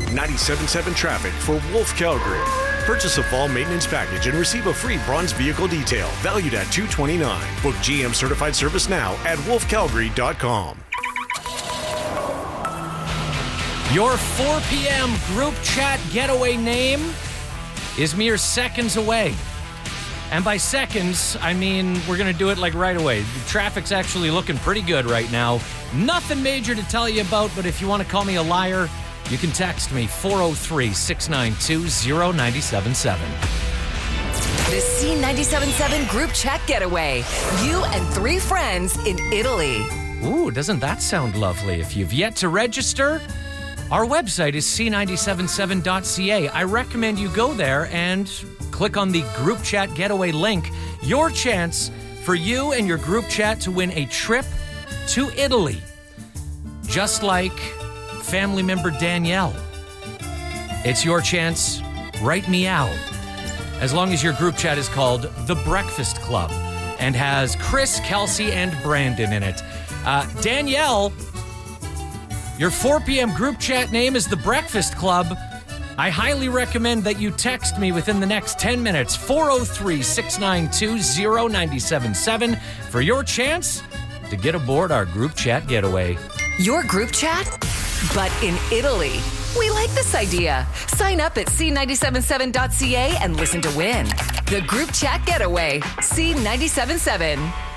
97.7 traffic for Wolf Calgary. Purchase a fall maintenance package and receive a free bronze vehicle detail valued at $229. Book GM certified service now at wolfcalgary.com. Your 4 p.m. group chat getaway name is mere seconds away. And by seconds, I mean we're going to do it like right away. The traffic's actually looking pretty good right now. Nothing major to tell you about, but if you want to call me a liar, you can text me 403-692-0977. The C97.7 group chat getaway. You and 3 friends in Italy. Ooh, doesn't that sound lovely? If you've yet to register, our website is c977.ca. I recommend you go there and click on the group chat getaway link. Your chance for you and your group chat to win a trip to Italy. Just like family member Danielle. It's your chance. Write me out. As long as your group chat is called The Breakfast Club and has Chris, Kelsey, and Brandon in it. Danielle, your 4 p.m. group chat name is The Breakfast Club. I highly recommend that you text me within the next 10 minutes, 403-692-0977, for your chance to get aboard our group chat getaway. Your group chat, but in Italy. We like this idea. Sign up at c977.ca and listen to win. The group chat getaway, C977.